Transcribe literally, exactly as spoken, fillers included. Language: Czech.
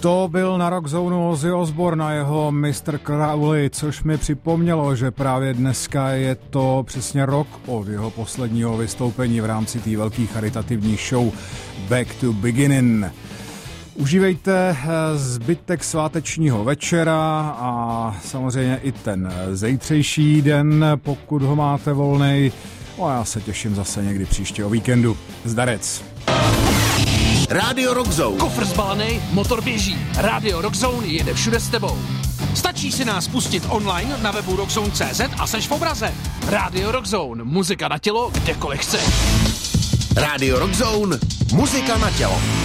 To byl na Rockzone Ozzy Osbourne a jeho mister Crowley, což mi připomnělo, že právě dneska je to přesně rok od jeho posledního vystoupení v rámci té velké charitativní show Back to Beginning. Užívejte zbytek svátečního večera a samozřejmě i ten zítřejší den, pokud ho máte volnej. A já se těším zase někdy příště o víkendu. Zdarec. Rádio Rockzone. Kofr zbalený, motor běží. Rádio Rockzone jede všude s tebou. Stačí si nás pustit online na webu rockzone tečka cé zet a seš v obraze. Rádio Rockzone. Muzika na tělo, kdekoliv chceš. Rádio Rockzone. Muzika na tělo.